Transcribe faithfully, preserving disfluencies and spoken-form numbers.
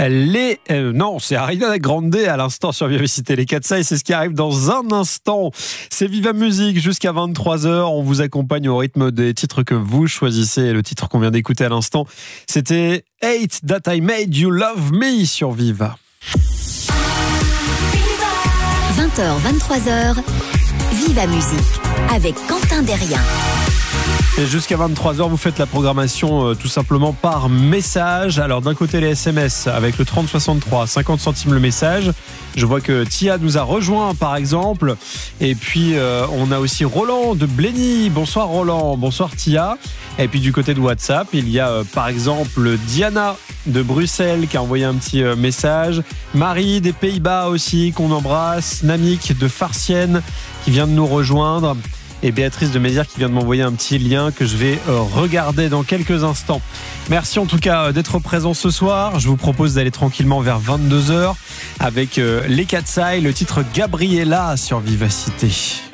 Les euh, non, c'est Ariana Grande à l'instant sur Vivacité. Les Katsai, c'est ce qui arrive dans un instant. C'est Viva Musique jusqu'à vingt-trois heures. On vous accompagne au rythme des titres que vous choisissez. Le titre qu'on vient d'écouter à l'instant, c'était Hate That I Made You Love Me sur Viva. vingt heures, vingt-trois heures, Viva Musique avec Quentin Derrien. Et jusqu'à vingt-trois heures, vous faites la programmation euh, tout simplement par message. Alors d'un côté les S M S avec le trente soixante-trois, cinquante centimes le message. Je vois que Tia nous a rejoint par exemple. Et puis euh, on a aussi Roland de Blény. Bonsoir Roland, bonsoir Tia. Et puis du côté de WhatsApp, il y a euh, par exemple Diana de Bruxelles qui a envoyé un petit euh, message. Marie des Pays-Bas aussi qu'on embrasse. Namik de Farciennes qui vient de nous rejoindre. Et Béatrice de Mézières qui vient de m'envoyer un petit lien que je vais euh, regarder dans quelques instants. Merci en tout cas d'être présent ce soir. Je vous propose d'aller tranquillement vers vingt-deux heures avec euh, les Katsai, le titre Gabriella sur Vivacité.